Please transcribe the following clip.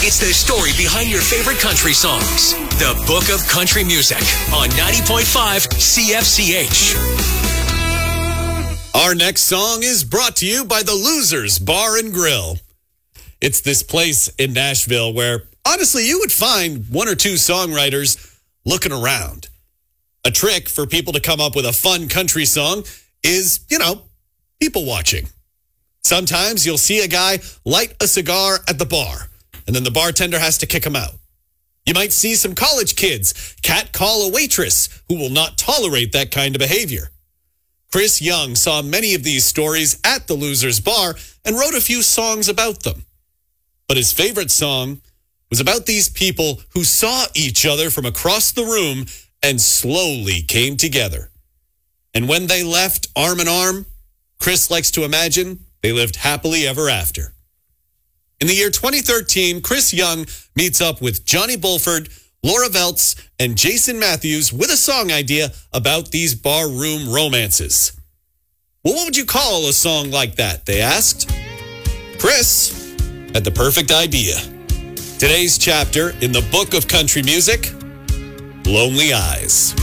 It's the story behind your favorite country songs. The Book of Country Music on 90.5 CFCH. Our next song is brought to you by the Losers Bar and Grill. It's this place in Nashville where, honestly, you would find one or two songwriters looking around. A trick for people to come up with a fun country song is, people watching. Sometimes you'll see a guy light a cigar at the bar, and then the bartender has to kick him out. You might see some college kids catcall a waitress who will not tolerate that kind of behavior. Chris Young saw many of these stories at the Losers Bar and wrote a few songs about them. But his favorite song was about these people who saw each other from across the room and slowly came together. And when they left arm in arm, Chris likes to imagine they lived happily ever after. In the year 2013, Chris Young meets up with Johnny Bulford, Laura Veltz, and Jason Matthews with a song idea about these barroom romances. Well, what would you call a song like that? They asked. Chris had the perfect idea. Today's chapter in the Book of Country Music, Lonely Eyes.